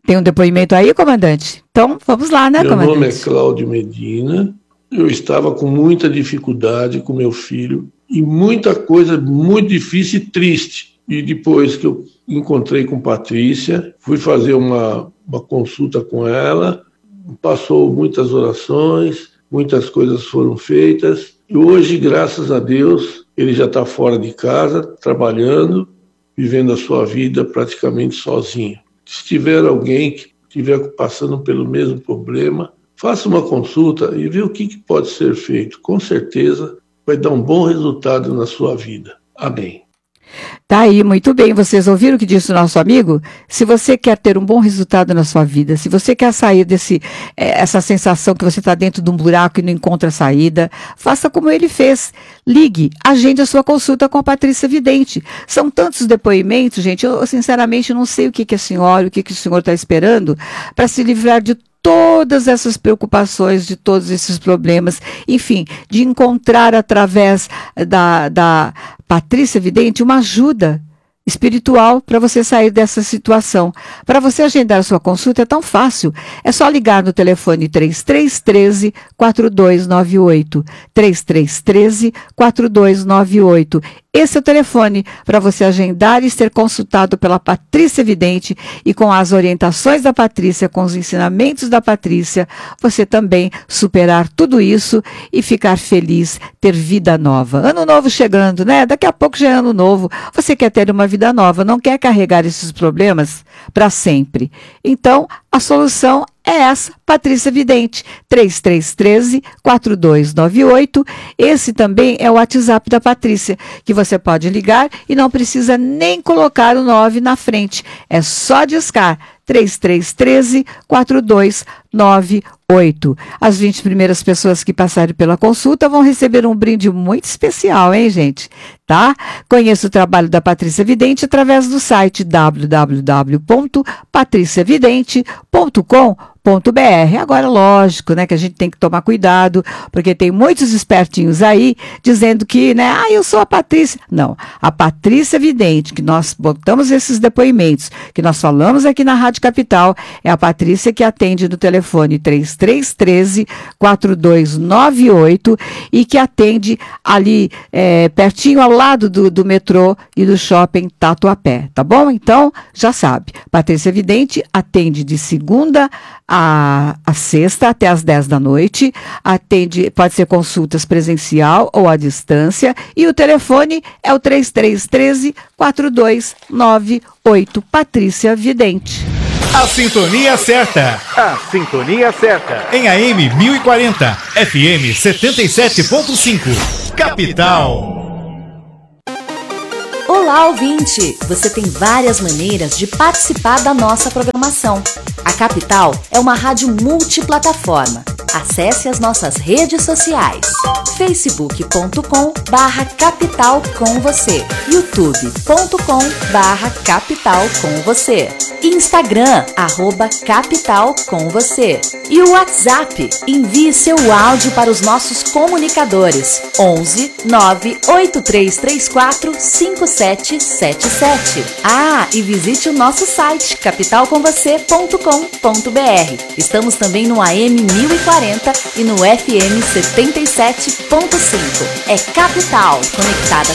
Tem um depoimento aí, comandante? Então, vamos lá, né, comandante? Meu nome é Cláudio Medina. Eu estava com muita dificuldade com meu filho e muita coisa muito difícil e triste. E depois que eu encontrei com Patrícia, fui fazer uma consulta com ela, passou muitas orações, muitas coisas foram feitas. E hoje, graças a Deus, ele já está fora de casa, trabalhando, vivendo a sua vida praticamente sozinho. Se tiver alguém que estiver passando pelo mesmo problema, faça uma consulta e vê o que pode ser feito. Com certeza vai dar um bom resultado na sua vida. Amém. Tá aí, muito bem. Vocês ouviram o que disse o nosso amigo? Se você quer ter um bom resultado na sua vida, se você quer sair essa sensação que você está dentro de um buraco e não encontra saída, faça como ele fez. Ligue, agende a sua consulta com a Patrícia Vidente. São tantos depoimentos, gente. Eu sinceramente não sei o que a senhora, o que o senhor está esperando para se livrar de todas essas preocupações, de todos esses problemas, enfim, de encontrar através da Patrícia Vidente uma ajuda espiritual para você sair dessa situação. Para você agendar a sua consulta é tão fácil, é só ligar no telefone 3313-4298, 3313-4298. Esse é o telefone para você agendar e ser consultado pela Patrícia Vidente e com as orientações da Patrícia, com os ensinamentos da Patrícia, você também superar tudo isso e ficar feliz, ter vida nova. Ano novo chegando, né? Daqui a pouco já é ano novo. Você quer ter uma vida nova, não quer carregar esses problemas para sempre. Então, a solução é essa, Patrícia Vidente, 3313-4298. Esse também é o WhatsApp da Patrícia, que você pode ligar e não precisa nem colocar o 9 na frente. É só discar 3313-4298. As 20 primeiras pessoas que passarem pela consulta vão receber um brinde muito especial, hein, gente? Tá? Conheça o trabalho da Patrícia Vidente através do site www.patriciavidente.com.br. Agora, lógico, né, que a gente tem que tomar cuidado, porque tem muitos espertinhos aí dizendo que, né, eu sou a Patrícia. Não, a Patrícia Vidente, que nós botamos esses depoimentos, que nós falamos aqui na Rádio Capital, é a Patrícia que atende no telefone 3313-4298 e que atende ali pertinho ao lado do metrô e do shopping Tatuapé, tá bom? Então, já sabe, Patrícia Vidente atende de segunda a sexta até às 10 da noite, atende, pode ser consultas presencial ou à distância, e o telefone é o 3313-4298, Patrícia Vidente. A sintonia certa. A sintonia certa. Em AM 1040, FM 77.5, Capital. Olá, ouvinte! Você tem várias maneiras de participar da nossa programação. A Capital é uma rádio multiplataforma. Acesse as nossas redes sociais: facebook.com/capital com você, youtube.com/capital com você, Instagram @capital com você e o WhatsApp. Envie seu áudio para os nossos comunicadores 11 98334 5777. E visite o nosso site capitalcomvocê.com.br. Estamos também no AM 1040 e no FM 77.5. É Capital, conectada